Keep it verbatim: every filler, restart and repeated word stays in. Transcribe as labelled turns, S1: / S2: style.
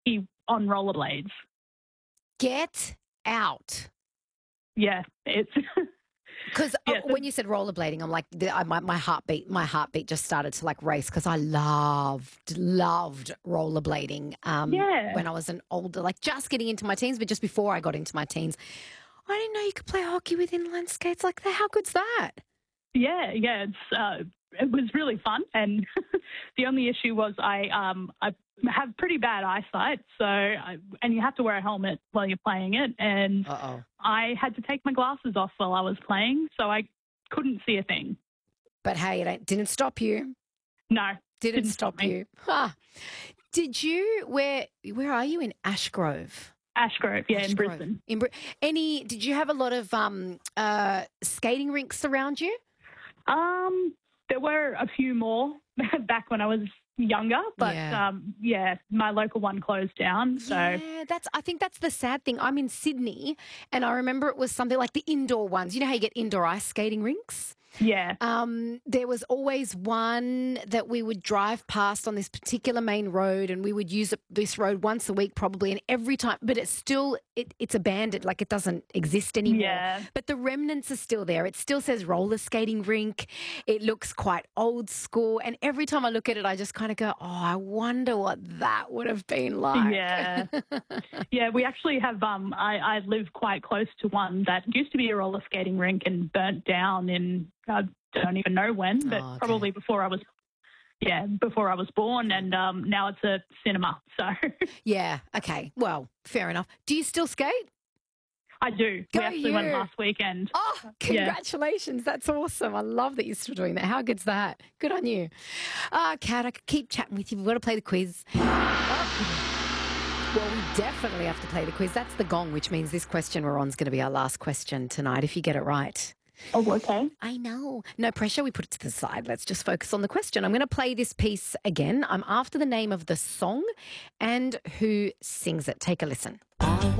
S1: he on rollerblades.
S2: Get out.
S1: Yeah, it's
S2: Because
S1: yeah, so-
S2: when you said rollerblading, I'm like, the, I, my, my heartbeat, my heartbeat just started to like race because I loved, loved rollerblading. Um,
S1: Yeah.
S2: when I was an older, like just getting into my teens, but just before I got into my teens, I didn't know you could play hockey with inline skates like that. How good's that?
S1: yeah, yeah. It's uh, it was really fun, and the only issue was I um I have pretty bad eyesight, so I, and you have to wear a helmet while you're playing it, and
S2: Uh-oh.
S1: I had to take my glasses off while I was playing, so I couldn't see a thing.
S2: But hey, it didn't stop you.
S1: No,
S2: Didn't,
S1: didn't
S2: stop
S1: stop me.
S2: you. Huh. Did you? Where? Where are you in Ashgrove?
S1: Ashgrove, yeah, in
S2: Ashgrove.
S1: Brisbane.
S2: In Br- any? Did you have a lot of um uh skating rinks around you?
S1: Um, there were a few more back when I was younger, but
S2: Yeah.
S1: um, yeah, my local one closed down. So
S2: Yeah, that's. I think that's the sad thing. I'm in Sydney, and I remember it was something like the indoor ones. You know how you get indoor ice skating rinks?
S1: yeah,
S2: Um, there was always one that we would drive past on this particular main road, and we would use it- this road once a week probably, and every time, but it's still, it, it's abandoned, like it doesn't exist anymore.
S1: yeah,
S2: But the remnants are still there. It still says roller skating rink. It looks quite old school, and every time I look at it, I just kind of go, oh, I wonder what that would have been like.
S1: yeah, yeah. We actually have. Um, I, I live quite close to one that used to be a roller skating rink and burnt down in I don't even know when, but
S2: Oh, okay.
S1: probably before I was. Yeah, before I was born, and um, now it's a cinema. So
S2: Yeah, okay. Well, fair enough. Do you still skate?
S1: I do.
S2: Go
S1: we actually went
S2: you.
S1: last weekend.
S2: Oh, congratulations. That's awesome. I love that you're still doing that. How good's that? Good on you. Ah, Kat, I could keep chatting with you. We've got to play the quiz. Oh. Well, we definitely have to play the quiz. That's the gong, which means this question we're on is going to be our last question tonight, if you get it right.
S1: Oh, okay.
S2: I know. No pressure. We put it to the side. Let's just focus on the question. I'm going to play this piece again. I'm after the name of the song and who sings it. Take a listen.
S3: I